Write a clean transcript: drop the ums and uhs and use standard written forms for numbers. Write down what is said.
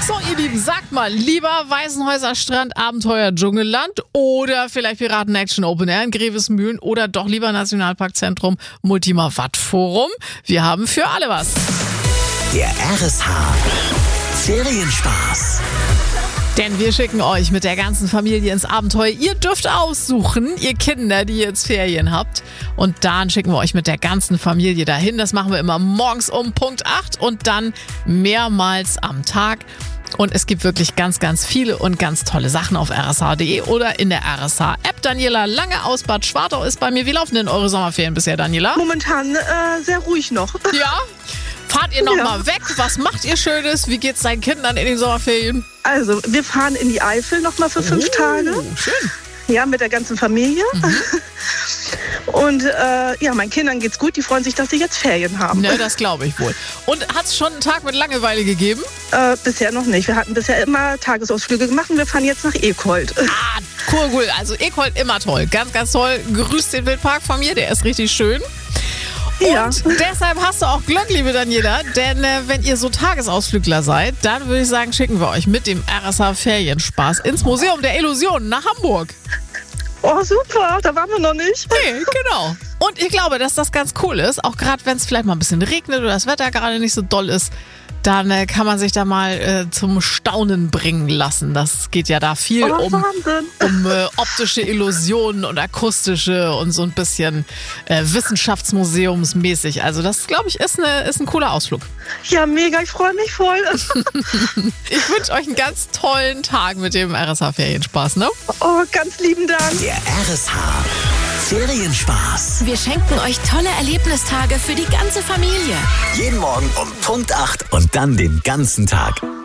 So, ihr Lieben, sagt mal, lieber Weißenhäuser Strand, Abenteuer Dschungelland oder vielleicht Piraten Action Open Air in Grevesmühlen oder doch lieber Nationalparkzentrum Multima Watt Forum? Wir haben für alle was. Der RSH Ferienspaß. Denn wir schicken euch mit der ganzen Familie ins Abenteuer. Ihr dürft aussuchen, ihr Kinder, die jetzt Ferien habt. Und dann schicken wir euch mit der ganzen Familie dahin. Das machen wir immer morgens um Punkt 8 und dann mehrmals am Tag. Und es gibt wirklich ganz, ganz viele und ganz tolle Sachen auf rsh.de oder in der RSH-App. Daniela Lange aus Bad Schwartau ist bei mir. Wie laufen denn eure Sommerferien bisher, Daniela? Momentan sehr ruhig noch. Ja? Fahrt ihr noch mal weg? Was macht ihr Schönes? Wie geht's deinen Kindern in den Sommerferien? Also, wir fahren in die Eifel noch mal für 5 Tage. Schön. Ja, mit der ganzen Familie. Und meinen Kindern geht's gut. Die freuen sich, dass sie jetzt Ferien haben. Ne, das glaube ich wohl. Und hat's schon einen Tag mit Langeweile gegeben? Bisher noch nicht. Wir hatten bisher immer Tagesausflüge gemacht und wir fahren jetzt nach Ekold. Ah, cool. Also Ekold immer toll. Ganz, ganz toll. Grüßt den Wildpark von mir. Der ist richtig schön. Ja. Und deshalb hast du auch Glück, liebe Daniela, denn wenn ihr so Tagesausflügler seid, dann würde ich sagen, schicken wir euch mit dem RSH Ferienspaß ins Museum der Illusionen nach Hamburg. Oh, super, da waren wir noch nicht. Nee, genau. Und ich glaube, dass das ganz cool ist, auch gerade wenn es vielleicht mal ein bisschen regnet oder das Wetter gerade nicht so doll ist, dann kann man sich da mal zum Staunen bringen lassen. Das geht ja da viel um optische Illusionen und akustische und so ein bisschen wissenschaftsmuseumsmäßig. Also das, glaube ich, ist ein cooler Ausflug. Ja, mega, ich freue mich voll. Ich wünsche euch einen ganz tollen Tag mit dem RSH Ferienspaß, ne? Oh, ganz lieben Dank. Der RSH Ferienspaß. Wir schenken euch tolle Erlebnistage für die ganze Familie. Jeden Morgen um Punkt 8 und dann den ganzen Tag.